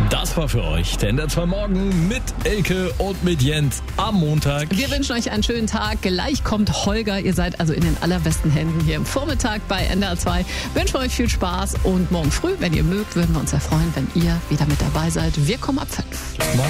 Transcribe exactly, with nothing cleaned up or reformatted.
Das war für euch der N D R zwei Morgen mit Elke und mit Jens am Montag. Wir wünschen euch einen schönen Tag. Gleich kommt Holger. Ihr seid also in den allerbesten Händen hier im Vormittag bei N D R zwei. Wünschen euch viel Spaß und morgen früh, wenn ihr mögt, würden wir uns sehr freuen, wenn ihr wieder mit dabei seid. Wir kommen ab fünf.